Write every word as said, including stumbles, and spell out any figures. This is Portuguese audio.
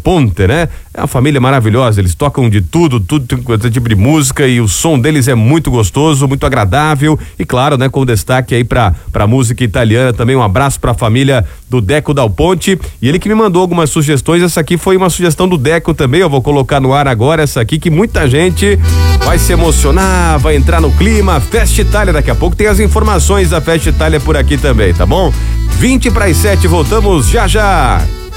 Ponte, né? É uma família maravilhosa, eles tocam de tudo, tudo, todo tipo de música e o som deles é muito gostoso, muito agradável e claro, né, com destaque aí pra, pra música italiana também. Um abraço pra família do Deco Dal Ponte, e ele que me mandou algumas sugestões. Essa aqui foi uma sugestão do Deco também, eu vou colocar no ar agora essa aqui que muita gente vai se emocionar, vai entrar no clima. Festa Itália, daqui a pouco tem as informações da Festa Itália por aqui também, tá bom? vinte para as sete, voltamos já já.